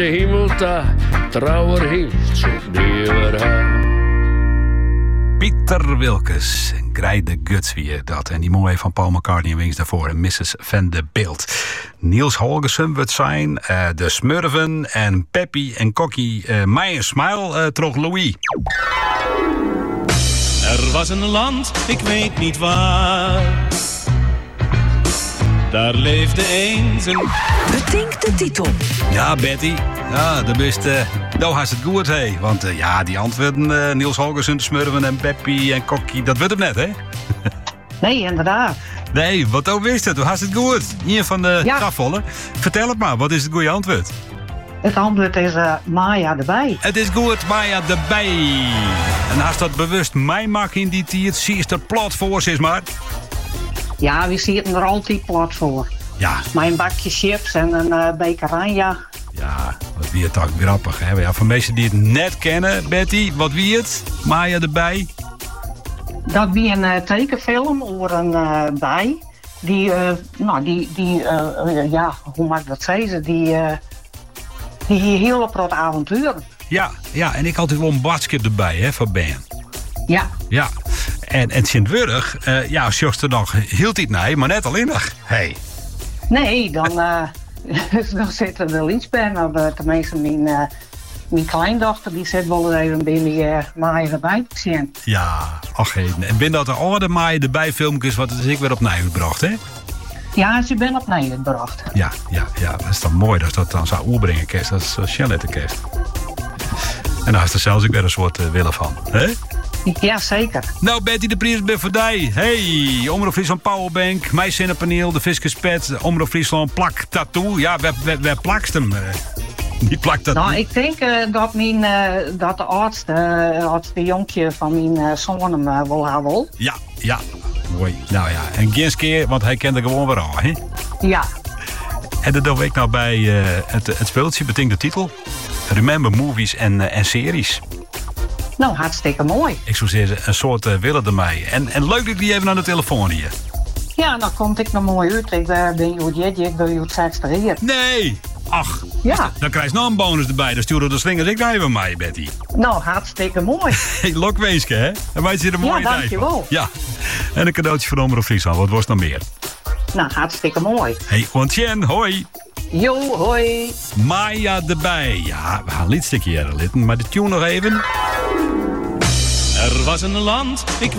De himmelta trouwer heeft zich neer. Pieter Wilkes, Grijde Guts weer dat. En die mooie van Paul McCartney en Wings daarvoor. En Mrs. van de Beeld. Niels Holgersson wordt zijn. De Smurven en Peppy en Kokkie. Mij Smile, trog Louis. Er was een land, ik weet niet waar. Daar leefde eens een... Bedenk de titel. Ja, Betty. Ja, de beste. Nou, haast het goed, hé. Want die antwoorden, Niels Holgersson, de Smurven en Peppy en Kokkie, dat wordt hem net, hè? Nee, inderdaad. Nee, wat ook wist het? Hoe haast het goed? Hier van de Grafvolle. Vertel het maar, wat is het goede antwoord? Het antwoord is Maya erbij. Het is goed, Maya erbij. En als dat bewust mij mag in die tijd, zie je er plat voor, zeg maar. Ja, we zitten er altijd plat voor. Ja. Mijn bakje chips en een beker Ranja. Ja, wat wie het toch grappig, hè? Ja, voor mensen die het net kennen, Betty, wat wie het? Maya erbij. Dat wie een tekenfilm over een bij. Die, hoe mag ik dat zeggen? Die heel op dat avontuur. Ja, en ik had wel een badje erbij, hè, van Ben. Ja. Ja, en Sint-Wurg, zocht er nog hield hij het nee, maar net alleen nog. Hey. Nee, dan zit er wel iets bij. Maar tenminste, mijn kleindochter die zit wel even binnen Maya erbij te zien. Ja, ach heden. En ben dat de oude Maya erbij filmpjes, wat het is ik weer op Nijhoed bracht, hè? Ja, ze ben op Nijhoed gebracht. Ja, dat is dan mooi dat dat dan zou oerbrengen kerst. Dat is Charlotte kerst. En daar is er zelfs ook weer een soort willen van, hè? Ja, zeker. Nou, Betty, de prijs bij voor die. Hey, Omroep Friesland Powerbank, mijn zinnenpaneel, de Fiscuspet, Omroep Friesland plak tattoo. Ja, waar plakst hem? Die plakt dat. Nou, ik denk dat de oudste jonkje van mijn zoon hem wil hebben. Ja. Mooi. Nou ja, en geen keer, want hij kent er gewoon weer al, hè? Ja. En dat doe ik nou bij het speeltje, betekent de titel. Remember Movies en series. Nou, hartstikke mooi. Ik zou zeggen, een soort willen ermee. En leuk dat ik die even aan de telefoon hier. Ja, dan komt ik nog mooi uit. Ik ben ik wil je het 60 hier. Nee! Ach, ja. Dan krijg je nog een bonus erbij. Dan sturen de slingers ik naar even mij, Betty. Nou, hartstikke mooi. Hey, lokweeske, hè? En wij zitten er een mooie tijd. Dankjewel. Ja, en een cadeautje van Omroep Friesland. Wat was nog meer? Nou, hartstikke mooi. Hey, Ontjen, hoi. Jo, hoi. Maya erbij. Ja, we gaan een liedje hier litten, maar de tune nog even. Er was een land, ik